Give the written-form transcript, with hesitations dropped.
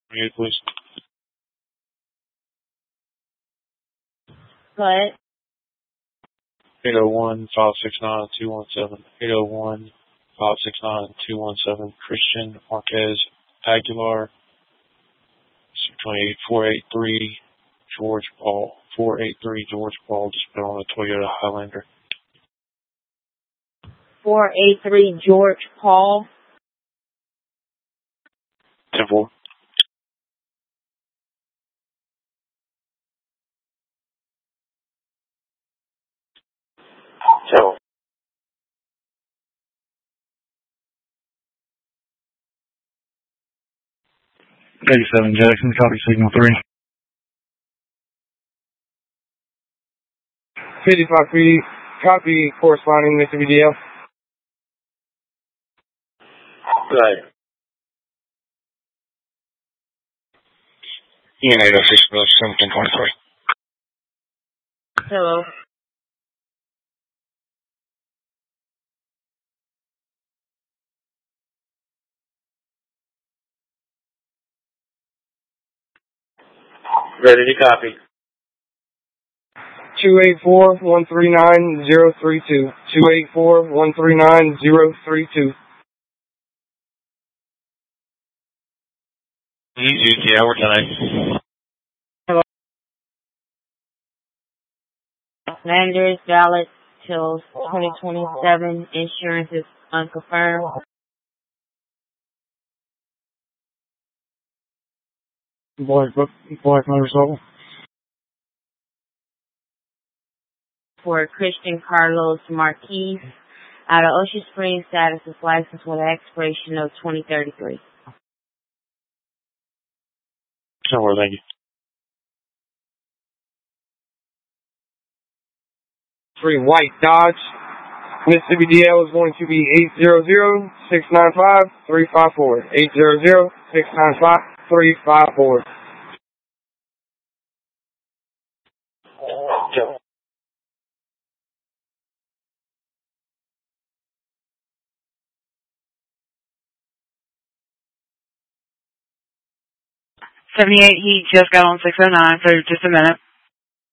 28, please. Go ahead. 801-569-217. 801-569-217. Christian Marquez Aguilar. 483 George Paul. 483 George Paul. Just put on a Toyota Highlander. 483 George Paul. 10-4. So. 87 Jackson, copy signal 3. 55 feet, copy corresponding Mississippi DL. Good. EN 806, 1723. Hello. Ready to copy. 284-139-032. 284-139-032. Easy, yeah, we're tonight. Hello. Landers valid till 2027. Insurance is unconfirmed. Black motorcycle. For Christian Carlos Marquez out of Ocean Springs, status is licensed with an expiration of 2033. Somewhere, thank you. 3 white Dodge. Mississippi DL is going to be 800-695-354. 800-695-354. Joe. 78, he just got on 609 for just a minute.